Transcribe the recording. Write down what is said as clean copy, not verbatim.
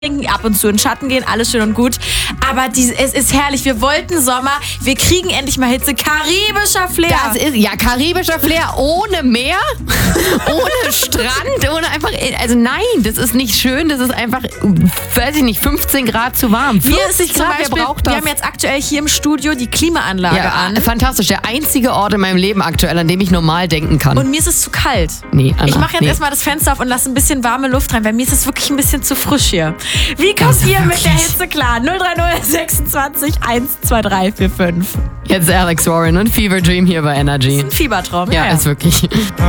ab und zu in den Schatten gehen, alles schön und gut. Aber es ist herrlich. Wir wollten Sommer, wir kriegen endlich mal Hitze. Karibischer Flair. Das ist, ja, karibischer Flair ohne Meer, ohne Strand, ohne einfach, also nein, das ist nicht schön, das ist einfach, weiß ich nicht, 15 Grad zu warm. 40 Grad, wer braucht das? Wir haben jetzt aktuell hier im Studio die Klimaanlage an. Fantastisch, der einzige Ort in meinem Leben aktuell, an dem ich normal denken kann. Und mir ist es zu kalt. Nee, Anna, ich mache jetzt erstmal das Fenster auf und lasse ein bisschen warme Luft rein, weil mir ist es wirklich ein bisschen zu frisch hier. Wie kommt ihr mit der Hitze klar? 030 26 12345. Jetzt Alex Warren und Fever Dream hier bei Energy. Ein Fiebertraum, ja. Ist wirklich.